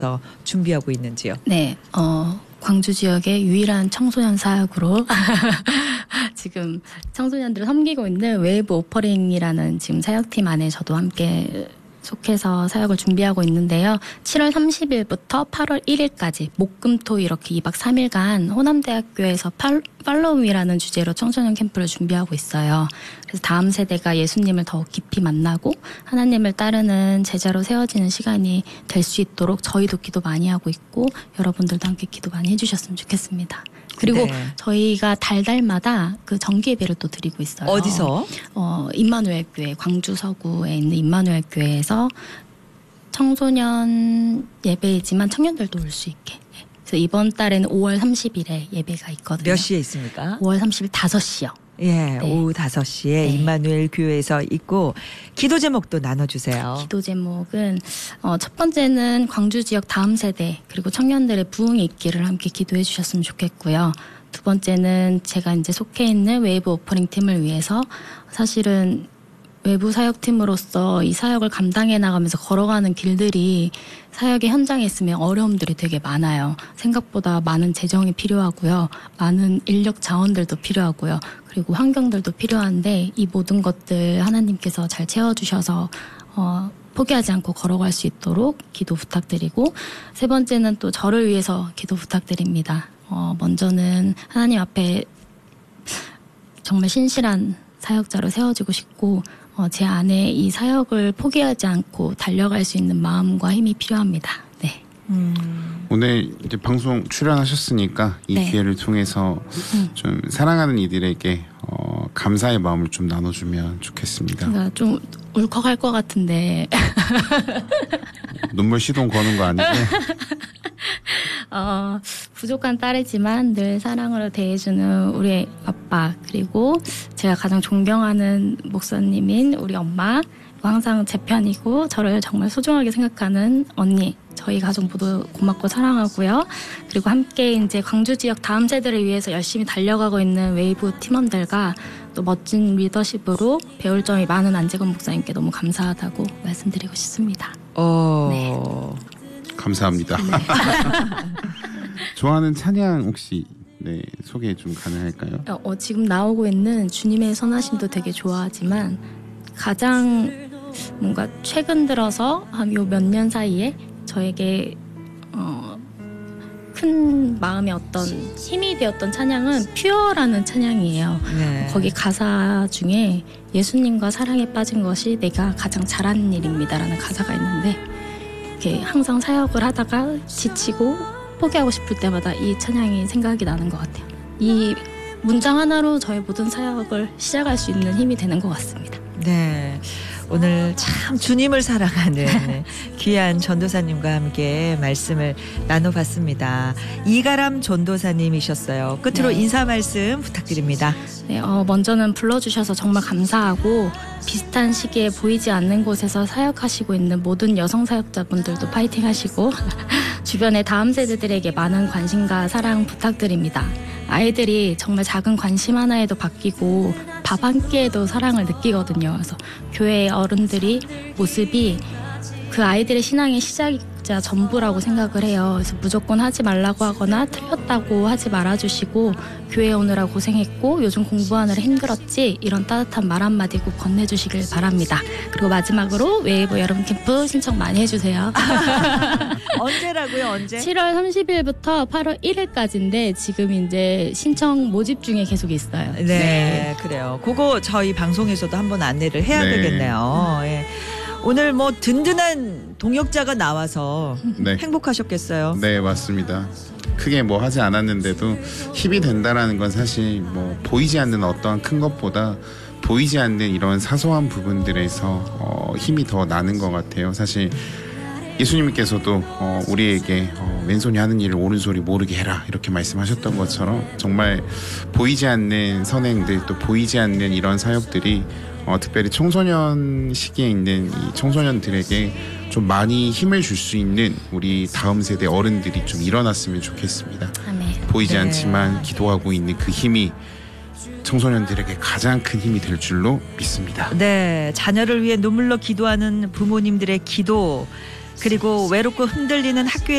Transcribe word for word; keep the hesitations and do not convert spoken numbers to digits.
준비하고 있는지요? 네, 어, 광주 지역의 유일한 청소년 사역으로 지금 청소년들을 섬기고 있는 웨이브 오퍼링이라는 지금 사역팀 안에 저도 함께 속해서 사역을 준비하고 있는데요. 칠월 삼십일부터 팔월 일일까지 목금토 이렇게 이박 삼일간 호남대학교에서 팔, 팔로우미라는 주제로 청소년 캠프를 준비하고 있어요. 그래서 다음 세대가 예수님을 더 깊이 만나고 하나님을 따르는 제자로 세워지는 시간이 될 수 있도록 저희도 기도 많이 하고 있고 여러분들도 함께 기도 많이 해주셨으면 좋겠습니다. 그리고 네. 저희가 달달마다 그 정기 예배를 또 드리고 있어요. 어디서? 어, 임마누엘 교회, 광주 서구에 있는 임마누엘 교회에서 청소년 예배이지만 청년들도 올 수 있게. 그래서 이번 달에는 오월 삼십일에 예배가 있거든요. 몇 시에 있습니까? 오월 삼십일 다섯 시요. 예, 네. 오후 다섯 시에 네. 임마누엘 교회에서 있고 기도 제목도 나눠주세요. 기도 제목은 어, 첫 번째는 광주 지역 다음 세대 그리고 청년들의 부흥이 있기를 함께 기도해 주셨으면 좋겠고요. 두 번째는 제가 이제 속해 있는 웨이브 오퍼링 팀을 위해서 사실은 외부 사역팀으로서 이 사역을 감당해 나가면서 걸어가는 길들이 사역의 현장에 있으면 어려움들이 되게 많아요. 생각보다 많은 재정이 필요하고요. 많은 인력 자원들도 필요하고요. 그리고 환경들도 필요한데 이 모든 것들 하나님께서 잘 채워주셔서 어, 포기하지 않고 걸어갈 수 있도록 기도 부탁드리고 세 번째는 또 저를 위해서 기도 부탁드립니다. 어, 먼저는 하나님 앞에 정말 신실한 사역자로 세워지고 싶고 어, 제 안에 이 사역을 포기하지 않고 달려갈 수 있는 마음과 힘이 필요합니다. 네. 음. 오늘 이제 방송 출연하셨으니까 이 네. 기회를 통해서 음. 좀 사랑하는 이들에게 어, 감사의 마음을 좀 나눠주면 좋겠습니다. 제가 좀 울컥할 것 같은데 눈물 시동 거는 거 아니죠? 어, 부족한 딸이지만 늘 사랑으로 대해주는 우리 아빠 그리고 제가 가장 존경하는 목사님인 우리 엄마 항상 제 편이고 저를 정말 소중하게 생각하는 언니 저희 가족 모두 고맙고 사랑하고요. 그리고 함께 이제 광주 지역 다음 세대를 위해서 열심히 달려가고 있는 웨이브 팀원들과 또 멋진 리더십으로 배울 점이 많은 안재건 목사님께 너무 감사하다고 말씀드리고 싶습니다. 어... 네. 감사합니다. 네. 좋아하는 찬양 혹시 네, 소개 좀 가능할까요? 어, 어, 지금 나오고 있는 주님의 선하심도 되게 좋아하지만 가장 뭔가 최근 들어서 한 요 몇 년 사이에 저에게 어, 큰 마음의 어떤 힘이 되었던 찬양은 퓨어라는 찬양이에요. 네. 거기 가사 중에 예수님과 사랑에 빠진 것이 내가 가장 잘하는 일입니다라는 가사가 있는데 이렇게 항상 사역을 하다가 지치고 포기하고 싶을 때마다 이 찬양이 생각이 나는 것 같아요. 이 문장 하나로 저의 모든 사역을 시작할 수 있는 힘이 되는 것 같습니다. 네, 오늘 참 주님을 사랑하는 귀한 전도사님과 함께 말씀을 나눠봤습니다. 이가람 전도사님이셨어요. 끝으로 네. 인사 말씀 부탁드립니다. 네, 어, 먼저는 불러주셔서 정말 감사하고 비슷한 시기에 보이지 않는 곳에서 사역하시고 있는 모든 여성 사역자분들도 파이팅 하시고 주변의 다음 세대들에게 많은 관심과 사랑 부탁드립니다. 아이들이 정말 작은 관심 하나에도 바뀌고 밥 한 끼에도 사랑을 느끼거든요. 그래서 교회의 어른들이 모습이 그 아이들의 신앙의 시작이자 전부라고 생각을 해요. 그래서 무조건 하지 말라고 하거나 틀렸다고 하지 말아주시고 교회 오느라 고생했고 요즘 공부하느라 힘들었지 이런 따뜻한 말 한마디 꼭 건네주시길 바랍니다. 그리고 마지막으로 웨이브 여름 캠프 신청 많이 해주세요. 언제라고요? 언제? 칠월 삼십일부터 팔월 일일까지인데 지금 이제 신청 모집 중에 계속 있어요. 네, 네. 그래요. 그거 저희 방송에서도 한번 안내를 해야 네. 되겠네요. 예. 오늘 뭐 든든한 동역자가 나와서 네. 행복하셨겠어요? 네, 맞습니다. 크게 뭐 하지 않았는데도 힘이 된다라는 건 사실 뭐 보이지 않는 어떠한 큰 것보다 보이지 않는 이런 사소한 부분들에서 어, 힘이 더 나는 것 같아요. 사실 예수님께서도 어, 우리에게 어, 왼손이 하는 일을 오른손이 모르게 해라 이렇게 말씀하셨던 것처럼 정말 보이지 않는 선행들 또 보이지 않는 이런 사역들이 어, 특별히 청소년 시기에 있는 이 청소년들에게 좀 많이 힘을 줄 수 있는 우리 다음 세대 어른들이 좀 일어났으면 좋겠습니다. 아멘. 보이지 네. 않지만 기도하고 있는 그 힘이 청소년들에게 가장 큰 힘이 될 줄로 믿습니다. 네, 자녀를 위해 눈물로 기도하는 부모님들의 기도 그리고 외롭고 흔들리는 학교에